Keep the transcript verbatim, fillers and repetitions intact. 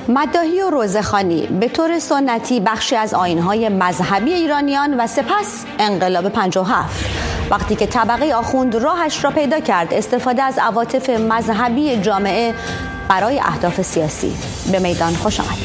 مداحی و روزه‌خوانی به طور سنتی بخشی از آیین‌های مذهبی ایرانیان و سپس انقلاب پنجاه و هفت وقتی که طبقه آخوند راهش را پیدا کرد استفاده از عواطف مذهبی جامعه برای اهداف سیاسی. به میدان خوش آمدید.